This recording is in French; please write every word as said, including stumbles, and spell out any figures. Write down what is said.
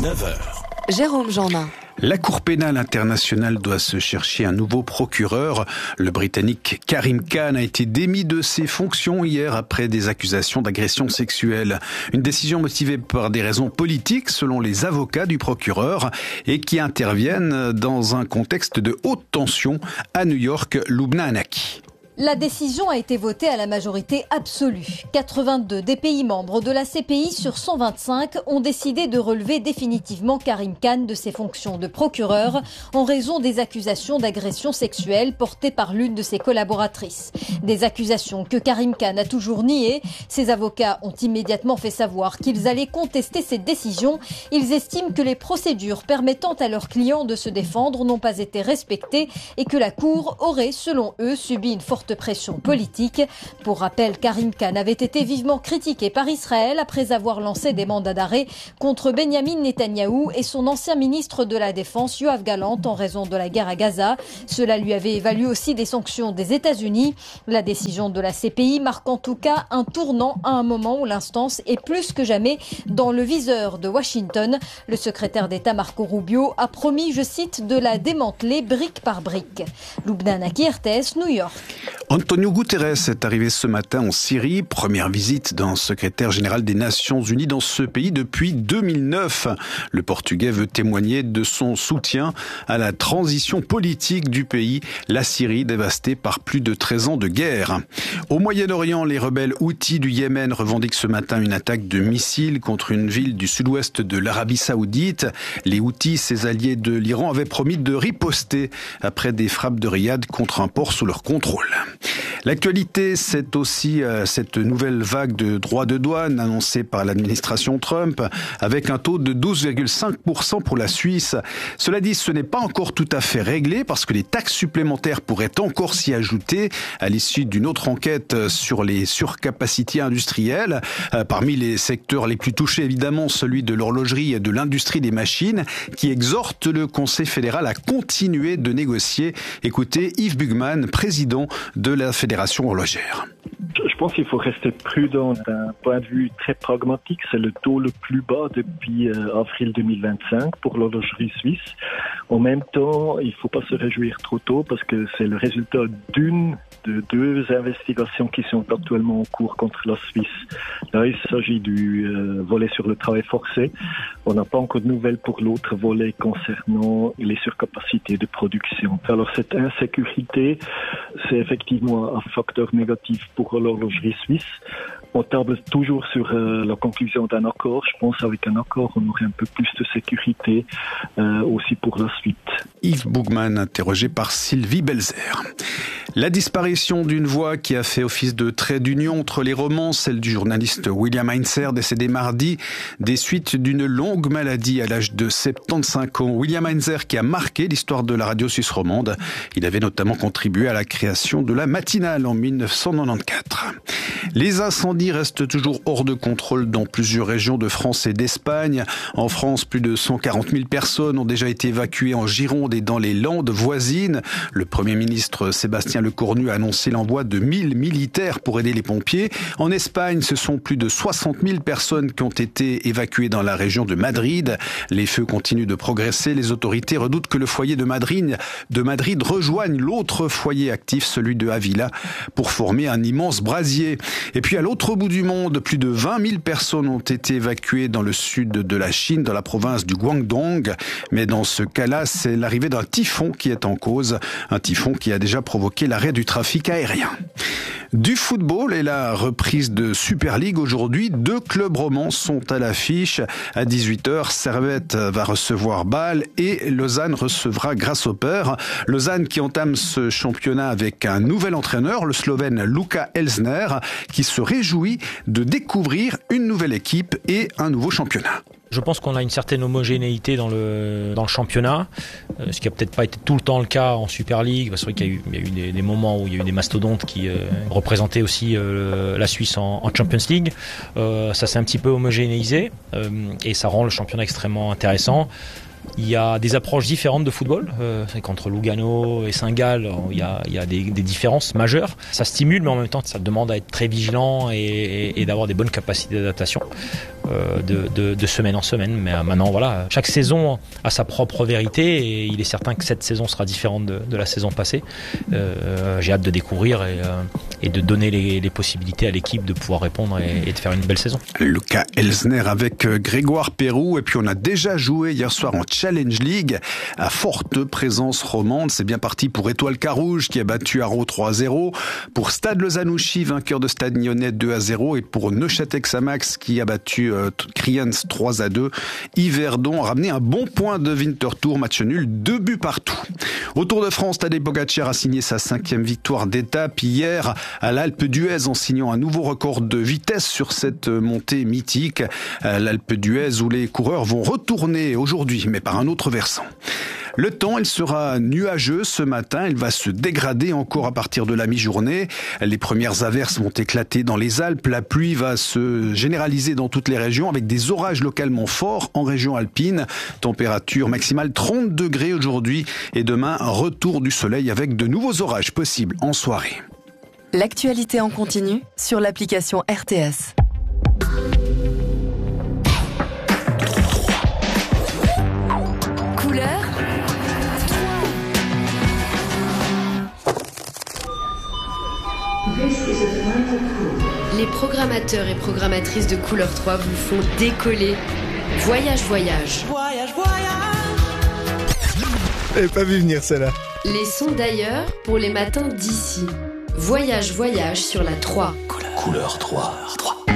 neuf heures. Jérôme Jeannin. La Cour pénale internationale doit se chercher un nouveau procureur. Le Britannique Karim Khan a été démis de ses fonctions hier après des accusations d'agression sexuelle. Une décision motivée par des raisons politiques selon les avocats du procureur et qui interviennent dans un contexte de haute tension à New York. Lubna Anaki. La décision a été votée à la majorité absolue. quatre-vingt-deux des pays membres de la C P I sur cent vingt-cinq ont décidé de relever définitivement Karim Khan de ses fonctions de procureur en raison des accusations d'agression sexuelle portées par l'une de ses collaboratrices. Des accusations que Karim Khan a toujours niées. Ses avocats ont immédiatement fait savoir qu'ils allaient contester cette décision. Ils estiment que les procédures permettant à leurs clients de se défendre n'ont pas été respectées et que la Cour aurait, selon eux, subi une forte pression politique. Pour rappel, Karim Khan avait été vivement critiqué par Israël après avoir lancé des mandats d'arrêt contre Benyamin Netanyahou et son ancien ministre de la Défense Yoav Gallant en raison de la guerre à Gaza. Cela lui avait valu aussi des sanctions des États-Unis. La décision de la C P I marque en tout cas un tournant à un moment où l'instance est plus que jamais dans le viseur de Washington. Le secrétaire d'État Marco Rubio a promis, je cite, de la démanteler brique par brique. Lubna Anaki, R T S, New York. Antonio Guterres est arrivé ce matin en Syrie, première visite d'un secrétaire général des Nations Unies dans ce pays depuis deux mille neuf. Le Portugais veut témoigner de son soutien à la transition politique du pays, la Syrie dévastée par plus de treize ans de guerre. Au Moyen-Orient, les rebelles houthis du Yémen revendiquent ce matin une attaque de missiles contre une ville du sud-ouest de l'Arabie Saoudite. Les houthis, ses alliés de l'Iran, avaient promis de riposter après des frappes de Riyad contre un port sous leur contrôle. L'actualité, c'est aussi euh, cette nouvelle vague de droits de douane annoncée par l'administration Trump avec un taux de douze virgule cinq pour cent pour la Suisse. Cela dit, ce n'est pas encore tout à fait réglé parce que les taxes supplémentaires pourraient encore s'y ajouter à l'issue d'une autre enquête sur les surcapacités industrielles. Euh, parmi les secteurs les plus touchés, évidemment, celui de l'horlogerie et de l'industrie des machines qui exhorte le Conseil fédéral à continuer de négocier. Écoutez Yves Bugman, président de la Fédération horlogère. Je pense qu'il faut rester prudent d'un point de vue très pragmatique. C'est le taux le plus bas depuis euh, avril deux mille vingt-cinq pour l'horlogerie suisse. En même temps, il ne faut pas se réjouir trop tôt parce que c'est le résultat d'une de deux investigations qui sont actuellement en cours contre la Suisse. Là, il s'agit du euh, volet sur le travail forcé. On n'a pas encore de nouvelles pour l'autre volet concernant les surcapacités de production. Alors cette insécurité, c'est effectivement un facteur négatif pour l'horlogerie suisse. On table toujours sur euh, la conclusion d'un accord. Je pense qu'avec un accord, on aurait un peu plus de sécurité euh, aussi pour la suite. Yves Bugman, interrogé par Sylvie Belzer. La disparition d'une voix qui a fait office de trait d'union entre les romans, celle du journaliste William Heinzer, décédé mardi des suites d'une longue maladie à l'âge de soixante-quinze ans. William Heinzer qui a marqué l'histoire de la radio suisse romande. Il avait notamment contribué à la création de la matinale en dix-neuf cent quatre-vingt-quatorze. Les incendies restent toujours hors de contrôle dans plusieurs régions de France et d'Espagne. En France, plus de cent quarante mille personnes ont déjà été évacuées en Gironde et dans les Landes voisines. Le Premier ministre Sébastien Lecornu a annoncé l'envoi de mille militaires pour aider les pompiers. En Espagne, ce sont plus de soixante mille personnes qui ont été évacuées dans la région de Madrid. Les feux continuent de progresser. Les autorités redoutent que le foyer de Madrid, de Madrid rejoigne l'autre foyer actif, celui de Avila, pour former un immense brasier. Et puis à l'autre bout du monde, plus de vingt mille personnes ont été évacuées dans le sud de la Chine, dans la province du Guangdong. Mais dans ce cas-là, c'est l'arrivée d'un typhon qui est en cause. Un typhon qui a déjà provoqué l'arrêt du trafic aérien. Du football et la reprise de Super League aujourd'hui, deux clubs romans sont à l'affiche. À dix-huit heures, Servette va recevoir Bâle et Lausanne recevra Grasshopper. Lausanne qui entame ce championnat avec un nouvel entraîneur, le Slovène Luka Elsner, qui se réjouit de découvrir une nouvelle équipe et un nouveau championnat. Je pense qu'on a une certaine homogénéité dans le, dans le championnat, ce qui n'a peut-être pas été tout le temps le cas en Super League. C'est vrai qu'il y a eu, il y a eu des, des moments où il y a eu des mastodontes qui euh, représentaient aussi euh, la Suisse en, en Champions League. Euh, ça s'est un petit peu homogénéisé euh, et ça rend le championnat extrêmement intéressant. Il y a des approches différentes de football. Euh, c'est qu'entre Lugano et Saint-Gall, il y a, il y a des, des différences majeures. Ça stimule, mais en même temps, ça demande à être très vigilant et, et, et d'avoir des bonnes capacités d'adaptation euh, de, de, de semaine en semaine. Mais euh, maintenant, voilà, chaque saison a sa propre vérité et il est certain que cette saison sera différente de, de la saison passée. Euh, j'ai hâte de découvrir et, euh, et de donner les, les possibilités à l'équipe de pouvoir répondre et, et de faire une belle saison. Lucas Elsner avec Grégoire Pérou. Et puis on a déjà joué hier soir en Challenge League à forte présence romande. C'est bien parti pour Étoile Carouge qui a battu Haro trois à zéro. Pour Stade Lozanouchi, vainqueur de Stade Nyonnais deux à zéro. Et pour Neuchâtel-Xamax qui a battu euh, Kriens trois à deux. Yverdon a ramené un bon point de Winterthur, match nul, deux buts partout. Au Tour de France, Tadej Pogacar a signé sa cinquième victoire d'étape hier à l'Alpe d'Huez en signant un nouveau record de vitesse sur cette montée mythique. L'Alpe d'Huez où les coureurs vont retourner aujourd'hui, mais par un autre versant. Le temps, il sera nuageux ce matin. Il va se dégrader encore à partir de la mi-journée. Les premières averses vont éclater dans les Alpes. La pluie va se généraliser dans toutes les régions avec des orages localement forts en région alpine. Température maximale trente degrés aujourd'hui et demain, retour du soleil avec de nouveaux orages possibles en soirée. L'actualité en continu sur l'application R T S. Couleur Les programmateurs et programmatrices de Couleur trois vous font décoller. Voyage, voyage. Voyage, voyage. J'avais pas vu venir celle-là. Les sons d'ailleurs pour les matins d'ici. Voyage, voyage sur la trois. Couleur, Couleur trois.